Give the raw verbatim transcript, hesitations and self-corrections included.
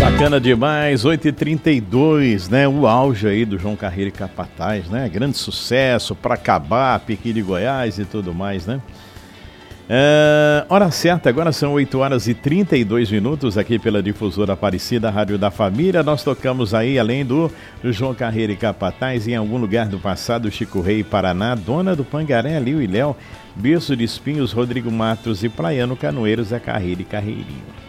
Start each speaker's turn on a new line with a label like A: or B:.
A: Bacana demais, oito e trinta e dois, né? O auge aí do João Carreiro e Capataz, né? Grande sucesso para acabar, Piqui de Goiás e tudo mais, né? É, hora certa, agora são oito horas e trinta e dois minutos aqui pela Difusora Aparecida, Rádio da Família. Nós tocamos aí, além do, do João Carreiro e Capataz, em algum lugar do passado, Chico Rei, Paraná, Dona do Pangaré, Liu e Léo, Berço de Espinhos, Rodrigo Matos e Praiano Canoeiro, Zé Carreiro e Carreirinho.